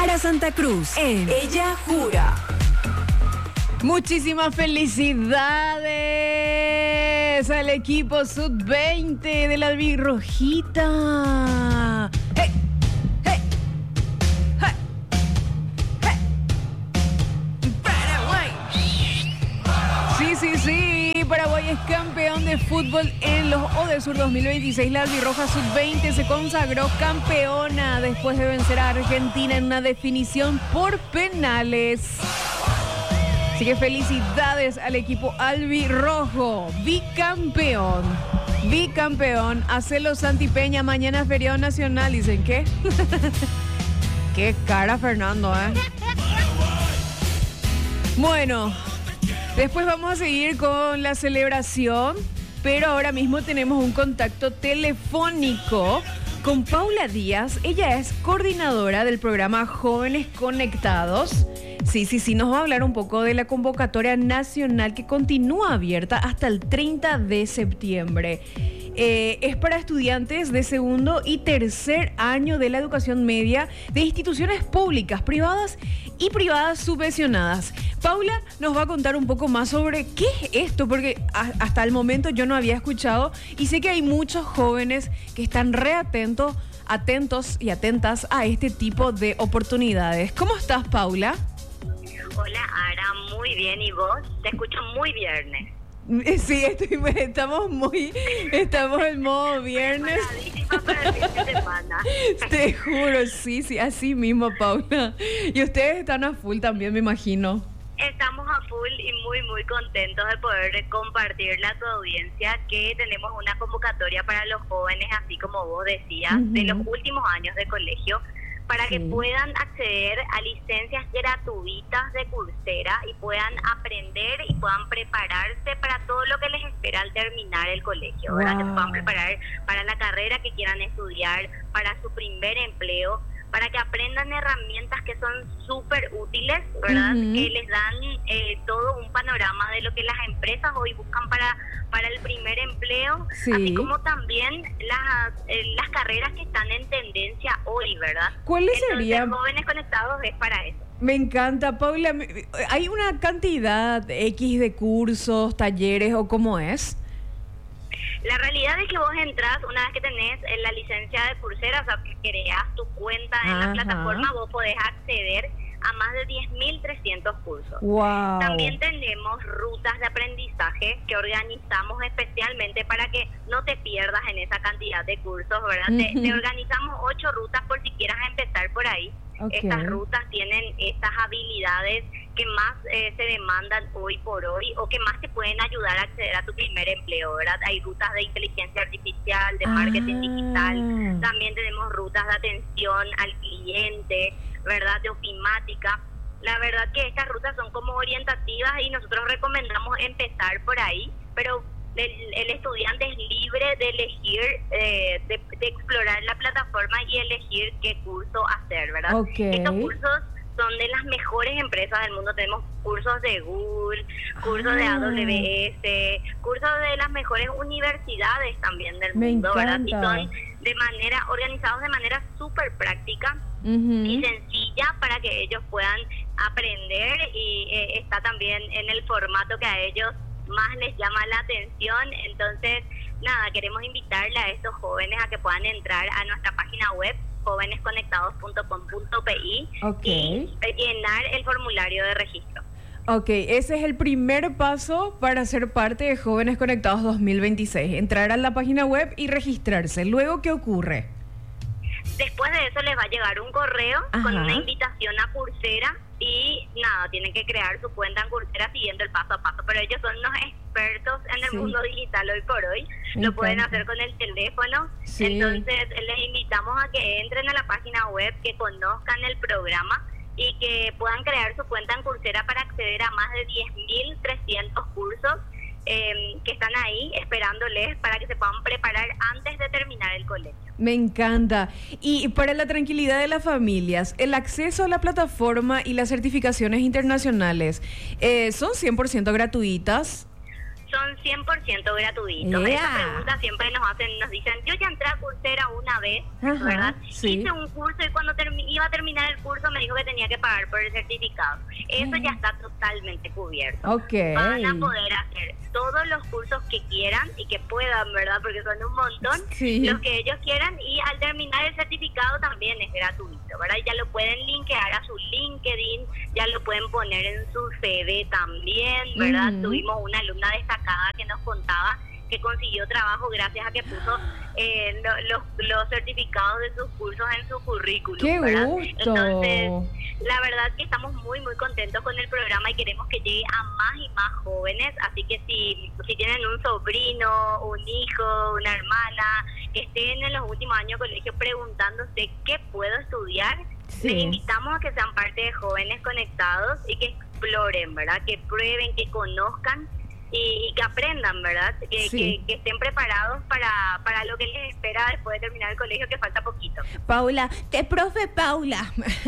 para Santa Cruz en Ella Jura. Muchísimas felicidades al equipo sub-20 de la Albirrojita. ¡Hey! ¡Hey! ¡Hey! ¡Hey! ¡Paraguay! Sí. Paraguay es campeón de fútbol en los Odesur 2026. La Albirroja sub-20 se consagró campeona después de vencer a Argentina en una definición por penales. Así que felicidades al equipo albirrojo, bicampeón. Hacelo Santi Peña, mañana es feriado nacional. Dicen, ¿qué? Qué cara, Fernando, ¿eh? Bueno, después vamos a seguir con la celebración, pero ahora mismo tenemos un contacto telefónico con Paula Díaz. Ella es coordinadora del programa Jóvenes Conectados. Sí, nos va a hablar un poco de la convocatoria nacional que continúa abierta hasta el 30 de septiembre. Es para estudiantes de segundo y tercer año de la educación media de instituciones públicas, privadas y privadas subvencionadas. Paula nos va a contar un poco más sobre qué es esto, porque hasta el momento yo no había escuchado y sé que hay muchos jóvenes que están atentos y atentas a este tipo de oportunidades. ¿Cómo estás, Paula? Hola, Ara, muy bien. ¿Y vos? Te escucho muy viernes. Sí, estamos en modo viernes. Para el fin de semana. Te juro, sí, así mismo, Paula. Y ustedes están a full también, me imagino. Estamos a full y muy contentos de poder compartirle a tu audiencia que tenemos una convocatoria para los jóvenes, así como vos decías, de los últimos años de colegio, para que puedan acceder a licencias gratuitas de Coursera y puedan aprender y puedan prepararse para todo lo que les espera al terminar el colegio, ¿verdad? Que se puedan preparar para la carrera que quieran estudiar, para su primer empleo, para que aprendan herramientas que son súper útiles, ¿verdad? Que les dan todo un panorama de lo que las empresas hoy buscan para el primer empleo, así como también las carreras que están en tendencia hoy, ¿verdad? ¿Cuáles serían? Jóvenes Conectados es para eso. Me encanta, Paula. ¿Hay una cantidad X de cursos, talleres o cómo es? La realidad es que vos entras, una vez que tenés la licencia de Coursera, o sea, que creas tu cuenta en la plataforma, vos podés acceder a más de 10.300 cursos. Wow. También tenemos rutas de aprendizaje que organizamos especialmente para que no te pierdas en esa cantidad de cursos, ¿verdad? Te organizamos 8 rutas por si quieras empezar por ahí. Okay. Estas rutas tienen estas habilidades que más se demandan hoy por hoy o que más te pueden ayudar a acceder a tu primer empleo, ¿verdad? Hay rutas de inteligencia artificial, de marketing digital, también tenemos rutas de atención al cliente, ¿verdad? De ofimática. La verdad que estas rutas son como orientativas y nosotros recomendamos empezar por ahí, pero el estudiante es libre de elegir, de explorar la plataforma y elegir qué curso hacer, ¿verdad? Okay. Estos cursos son de las mejores empresas del mundo. Tenemos cursos de Google, cursos de AWS, cursos de las mejores universidades también del mundo, ¿verdad? Y son organizados de manera súper práctica y sencilla para que ellos puedan aprender, y está también en el formato que a ellos más les llama la atención. Entonces, nada, queremos invitarle a estos jóvenes a que puedan entrar a nuestra página web jovenesconectados.com.pi y llenar el formulario de registro. Ok, ese es el primer paso para ser parte de Jóvenes Conectados 2026. Entrar a la página web y registrarse. Luego, ¿qué ocurre? Después de eso les va a llegar un correo con una invitación a Coursera y nada, tienen que crear su cuenta en Coursera siguiendo el paso a paso, pero ellos son unos expertos en el mundo digital hoy por hoy. Lo pueden hacer con el teléfono. Entonces les invitamos a que entren a la página web, que conozcan el programa y que puedan crear su cuenta en Coursera para acceder a más de 10.300 cursos que están ahí esperándoles para que se puedan preparar antes de terminar el colegio. Me encanta. Y para la tranquilidad de las familias, el acceso a la plataforma y las certificaciones internacionales, ¿son 100% gratuitas? Son 100% gratuitos. ¡Ea! Esa pregunta siempre nos dicen, yo ya entré a Coursera una vez, Ajá, ¿verdad? sí. Hice un curso y cuando iba a terminar el curso me dijo que tenía que pagar por el certificado. Eso ya está totalmente cubierto. Ok. Van a poder hacer todos los cursos que quieran y que puedan, ¿verdad? Porque son un montón, Sí. los que ellos quieran, y al terminar el certificado también es gratuito, ¿verdad? Ya lo pueden linkear a su LinkedIn, ya lo pueden poner en su CV también, ¿verdad? Ujú. Tuvimos una alumna destacada que nos contaba que consiguió trabajo gracias a que puso los certificados de sus cursos en su currículum. ¡Qué ¿verdad? gusto! Entonces, la verdad que estamos muy contentos con el programa y queremos que llegue a más y más jóvenes, así que si tienen un sobrino, un hijo, una hermana que estén en los últimos años de colegio preguntándose qué puedo estudiar, Sí. les invitamos a que sean parte de Jóvenes Conectados y que exploren, ¿verdad? Que prueben, que conozcan y que aprendan, ¿verdad? Sí. Que estén preparados para lo que les espera después de terminar el colegio, que falta poquito. Paula, profe Paula.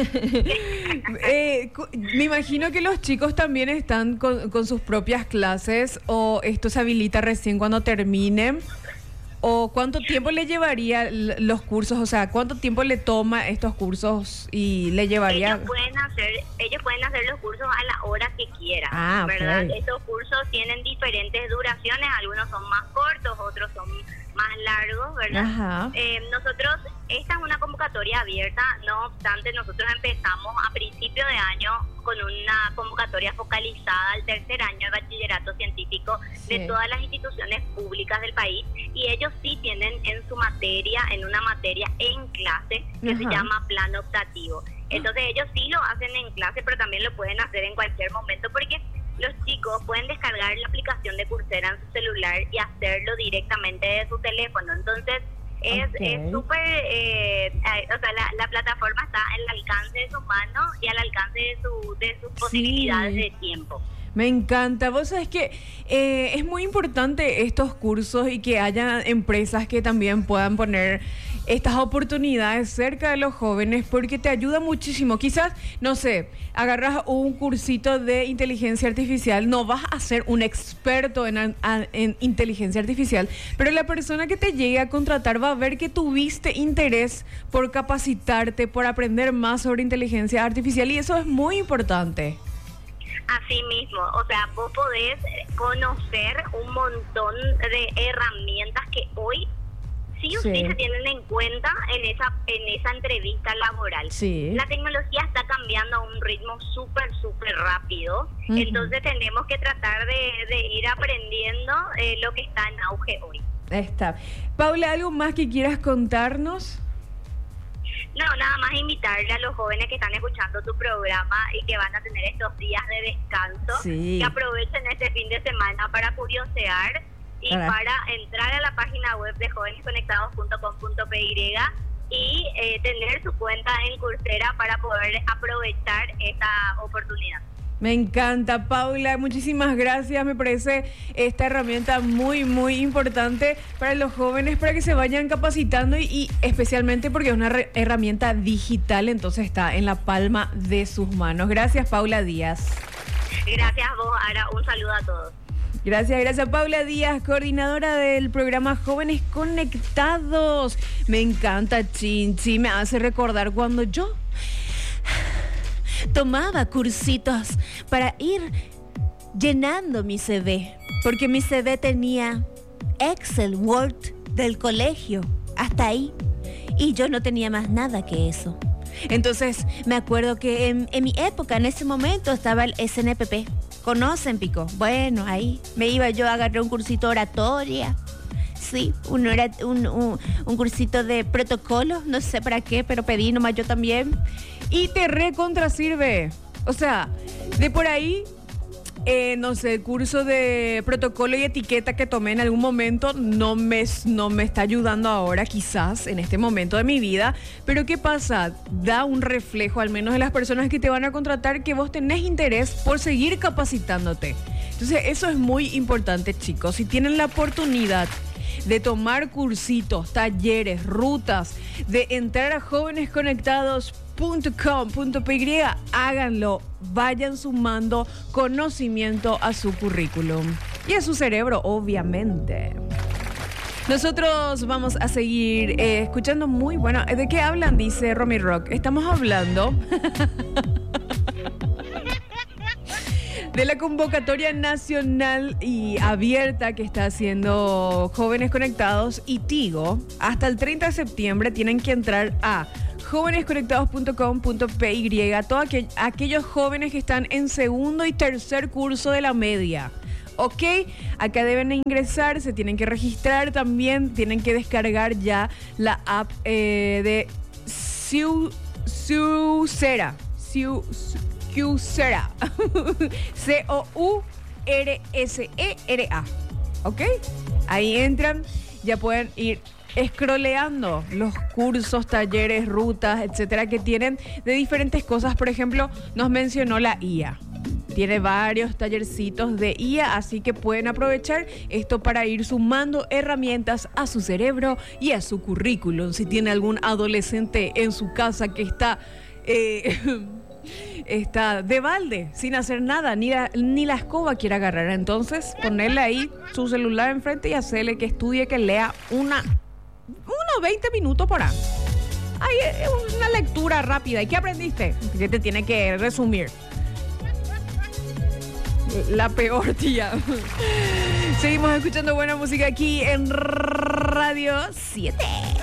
Me imagino que los chicos también están con sus propias clases, o esto se habilita recién cuando terminen. ¿O cuánto tiempo le llevaría los cursos? O sea, ¿cuánto tiempo le toma estos cursos y le llevaría? Ellos pueden hacer los cursos a la hora que quieran, Ah, ¿verdad? ok. Estos cursos tienen diferentes duraciones, algunos son más cortos, otros son más largos, ¿verdad? Ajá. Nosotros, esta es una convocatoria abierta, no obstante, nosotros empezamos a principio de año con una convocatoria focalizada al tercer año de bachillerato científico Sí. de todas las instituciones públicas del país, y ellos sí tienen en su materia, en una materia en clase que se Ajá. llama plan optativo. Entonces ellos sí lo hacen en clase, pero también lo pueden hacer en cualquier momento, porque los chicos pueden descargar la aplicación de Coursera en su celular y hacerlo directamente de su teléfono. Entonces es Ok. súper, o sea, la plataforma está al alcance de su mano y al alcance de sus posibilidades de tiempo. Me encanta. Vos sabés que es muy importante estos cursos y que haya empresas que también puedan poner estas oportunidades cerca de los jóvenes, porque te ayuda muchísimo. Quizás, no sé, agarras un cursito de inteligencia artificial, no vas a ser un experto en inteligencia artificial, pero la persona que te llegue a contratar va a ver que tuviste interés por capacitarte, por aprender más sobre inteligencia artificial, y eso es muy importante. Así mismo, o sea, vos podés conocer un montón de herramientas que hoy sí o sí se tienen en cuenta en esa entrevista laboral. Sí. La tecnología está cambiando a un ritmo súper rápido, Ujú. entonces tenemos que tratar de ir aprendiendo lo que está en auge hoy. Está. Paula, ¿algo más que quieras contarnos? No, nada más invitarle a los jóvenes que están escuchando tu programa y que van a tener estos días de descanso, Sí. que aprovechen este fin de semana para curiosear y para entrar a la página web de jovenesconectados.com.py y tener su cuenta en Coursera para poder aprovechar esta oportunidad. Me encanta, Paula. Muchísimas gracias. Me parece esta herramienta muy importante para los jóvenes, para que se vayan capacitando y especialmente porque es una herramienta digital, entonces está en la palma de sus manos. Gracias, Paula Díaz. Gracias a vos, Ara. Un saludo a todos. Gracias, Paula Díaz, coordinadora del programa Jóvenes Conectados. Me encanta, Chinchi, me hace recordar cuando yo tomaba cursitos para ir llenando mi CV, porque mi CV tenía Excel, Word del colegio, hasta ahí, y yo no tenía más nada que eso. Entonces me acuerdo que en mi época, en ese momento, estaba el SNPP. ¿Conocen, Pico? Bueno, ahí me iba yo a agarrar un cursito de oratoria. Sí, uno era un cursito de protocolo, no sé para qué, pero pedí nomás yo también. Y te recontra sirve. O sea, de por ahí, no sé, el curso de protocolo y etiqueta que tomé en algún momento no me está ayudando ahora, quizás, en este momento de mi vida. Pero ¿qué pasa? Da un reflejo, al menos de las personas que te van a contratar, que vos tenés interés por seguir capacitándote. Entonces, eso es muy importante, chicos. Si tienen la oportunidad de tomar cursitos, talleres, rutas, de entrar a jovenesconectados.com.py, háganlo, vayan sumando conocimiento a su currículum. y a su cerebro, obviamente. Nosotros vamos a seguir escuchando muy bueno. ¿De qué hablan? Dice Romy Rock. Estamos hablando de la convocatoria nacional y abierta que está haciendo Jóvenes Conectados y Tigo. Hasta el 30 de septiembre tienen que entrar a jovenesconectados.com.py. Todos aquellos jóvenes que están en segundo y tercer curso de la media. Ok, acá deben ingresar, se tienen que registrar, también tienen que descargar ya la app de Coursera. Coursera. Coursera. ¿Ok? Ahí entran, ya pueden ir scrolleando los cursos, talleres, rutas, etcétera, que tienen de diferentes cosas. Por ejemplo, nos mencionó la IA. Tiene varios tallercitos de IA, así que pueden aprovechar esto para ir sumando herramientas a su cerebro y a su currículum. Si tiene algún adolescente en su casa que está de balde, sin hacer nada, ni la escoba quiere agarrar, entonces ponerle ahí su celular enfrente y hacerle que estudie, que lea unos 20 minutos por ahí. Ahí es una lectura rápida. ¿Y qué aprendiste? Que te tiene que resumir. La peor tía. Seguimos escuchando buena música aquí en Radio 7.